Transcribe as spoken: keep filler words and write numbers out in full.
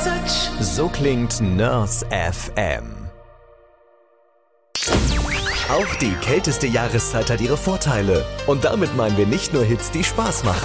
touch. So klingt Nurse F M. Auch die kälteste Jahreszeit hat ihre Vorteile. Und damit meinen wir nicht nur Hits, die Spaß machen.